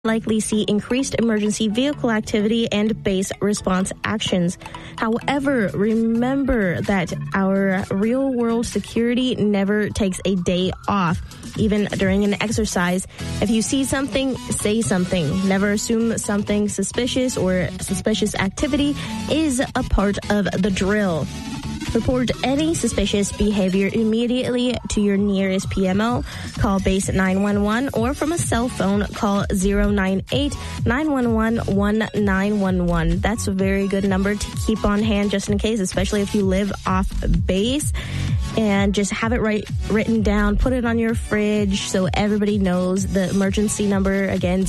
likely see increased emergency vehicle activity and base response actions. However, remember that our real-world security never takes a day off, even during an exercise. If you see something, say something. Never assume something suspicious or suspicious activity is a part of the drill. Report any suspicious behavior immediately to your nearest PMO. Call base 911 or from a cell phone, call 098-911-1911. That's a very good number to keep on hand just in case, especially if you live off base. And just have it written down, put it on your fridge so everybody knows the emergency number. Again,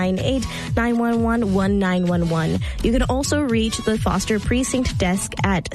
098-911-1911. You can also reach the Foster Precinct desk at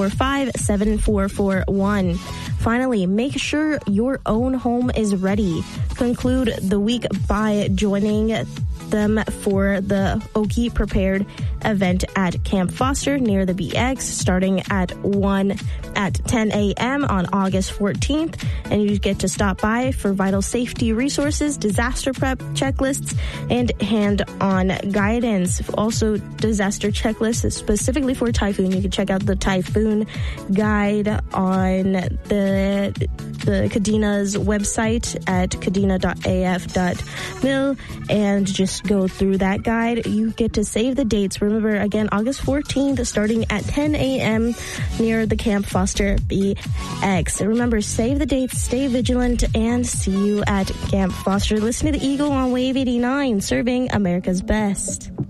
645-7441. Finally, make sure your own home is ready. Conclude the week by joining them for the Oki Prepared event at Camp Foster near the BX, starting at 10 a.m. on August 14th. And you get to stop by for vital safety resources, disaster prep checklists, and hand-on guidance. Also, disaster checklists specifically for typhoon. You can check out the typhoon guide on the Kadeena's website at kadena.af.mil and just go through that guide. You get to save the dates. Remember, again, August 14th, starting at 10 a.m. near the Camp Foster BX. Remember, save the dates, stay vigilant, and see you at Camp Foster. Listen to the Eagle on Wave 89, serving America's best.